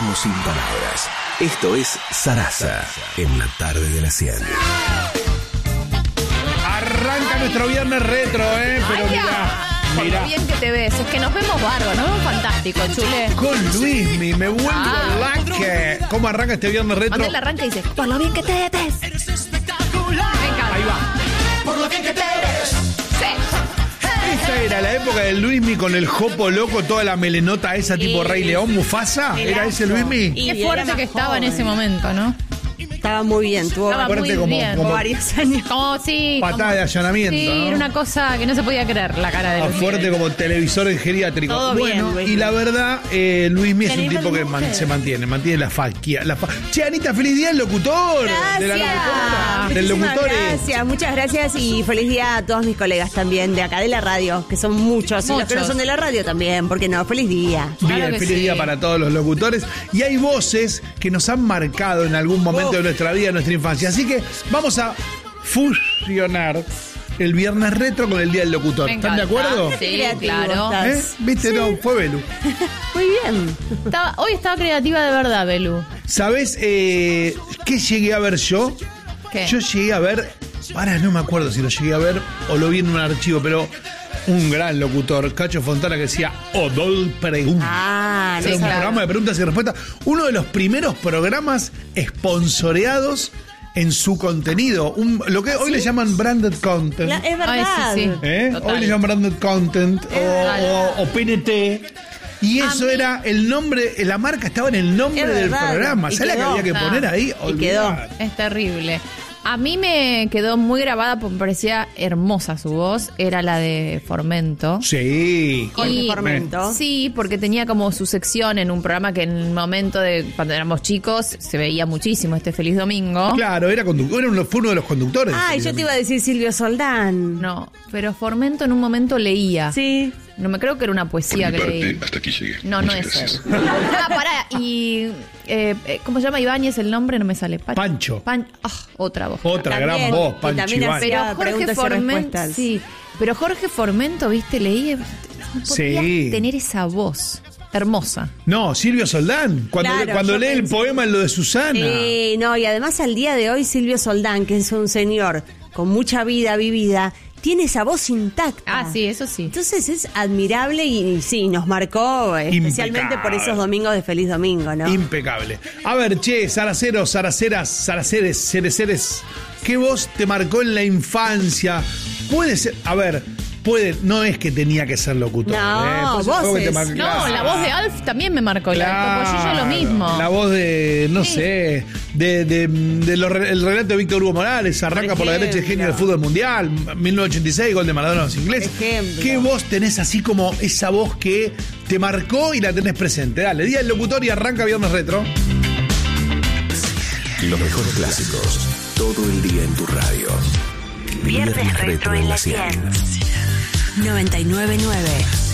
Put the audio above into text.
quedamos sin palabras. Esto es Sarasa, en la tarde de la 100. Arranca nuestro viernes retro, pero mira. Qué bien que te ves. Es que nos vemos bárbaro, ¿no? Fantástico, chule. Con Luismi, me vuelvo laque. ¿Cómo arranca este viernes retro? Cuando él arranca y dice, por lo bien que te ves. Eres espectacular. Me encanta. Ahí va. Por lo bien que te ves. Esta era la época de Luismi con el jopo loco, toda la melenota esa tipo Rey León, Mufasa. ¿Era ese Luismi? Qué fuerte que estaba en ese momento, ¿no? Estaba muy bien, tuvo Estaba fuerte muy bien. como varios años. Como, sí. patada de allanamiento, Sí, ¿no? era una cosa que no se podía creer, la cara de Luis. Fuerte como televisor en geriátrico. Todo bueno, bien, Luismi. y la verdad, Luismi es un Cariño tipo de que mujer. se mantiene la faquia. Che, Anita, feliz día al locutor. De la locutora. Del Muchísimas locutor. gracias, muchas gracias y feliz día a todos mis colegas también de acá de la radio, que son muchos. Y los que no son de la radio también, porque no, feliz día. Bien, Claro que feliz sí. día para todos los locutores. Y hay voces que nos han marcado en algún momento de nuestra vida, de nuestra infancia. Así que vamos a fusionar el viernes retro con el día del locutor. Me ¿Están de encanta. acuerdo? Sí, creativo claro. estás. ¿Viste? No, fue Belu. Muy bien. Hoy estaba creativa de verdad, Belu. ¿Sabés qué llegué a ver yo? ¿Qué? Yo llegué a ver, no me acuerdo si lo llegué a ver o lo vi en un archivo, pero un gran locutor, Cacho Fontana, que decía Odol Pregunta. Ah, Era no un sabía. programa de preguntas y respuestas. Uno de los primeros programas sponsoreados en su contenido. Lo que hoy le llaman branded content. Es verdad. Ay, sí, sí. Hoy le llaman branded content o PNT. Y eso era el nombre, la marca estaba en el nombre Es del verdad. programa. Y ¿Sabes la que quedó. había que poner ahí? Y quedó. Olvidate. Es terrible. A mí me quedó muy grabada porque me parecía hermosa su voz. Era la de Formento. Sí. Jorge Y- Formento. Sí, porque tenía como su sección en un programa que en el momento de cuando éramos chicos se veía muchísimo, este Feliz Domingo. Claro, fue uno de los conductores. Ay, yo te iba a decir Silvio Soldán. No, pero Formento en un momento leía. Sí. No me creo que era una poesía que leía. hasta aquí llegué. No, no es él. Ah, pará. Y ¿cómo se llama Ibáñez? El nombre no me sale. Pancho. Otra voz. Otra También, gran voz, y Pancho también Ibáñez. Pero Jorge preguntas y Formento, respuestas. sí. Pero Jorge Formento, viste, leía, no podía Sí. tener esa voz hermosa. No, Silvio Soldán. Cuando Claro, yo lee el pensé. poema en lo de Susana. No, y además al día de hoy Silvio Soldán, que es un señor con mucha vida vivida, tiene esa voz intacta. Ah, sí, eso sí. Entonces es admirable y sí, nos marcó especialmente por esos domingos de Feliz Domingo, ¿no? Impecable. A ver, che, Saraceros, Saraceras, Saraceres, Cereceres, ¿qué voz te marcó en la infancia? Puede ser, no es que tenía que ser locutor. No, Puede ser algo que te voces. marcó. No, la voz de Alf también me marcó. La de Topollillo lo mismo. La voz de, no Sí. sé, el relato de Víctor Hugo Morales, arranca por la derecha el genio del fútbol mundial, 1986, gol de Maradona a los ingleses. Ejemplo. ¿Qué voz tenés así como esa voz que te marcó y la tenés presente? Dale, día del locutor y arranca Viernes Retro. Los mejores clásicos, todo el día en tu radio. Viernes Retro en la 100. 99.9.